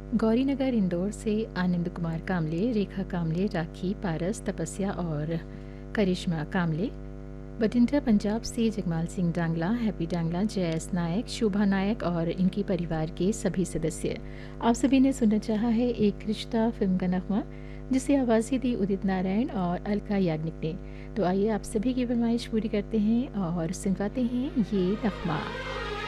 गौरीनगर इंदौर से आनंद कुमार कामले, रेखा कामले, राखी, पारस, तपस्या और करिश्मा कामले। बठिंडा पंजाब से जगमाल सिंह डांगला, हैप्पी डांगला, जयस नायक, शोभा नायक और इनके परिवार के सभी सदस्य। आप सभी ने सुनना चाहा है एक रिश्ता फिल्म का नगमा, जिसे आवाज़ें दी उदित नारायण और अलका याग्निक ने। तो आइए आप सभी की फरमाइश पूरी करते हैं और सुनवाते हैं ये नगमा।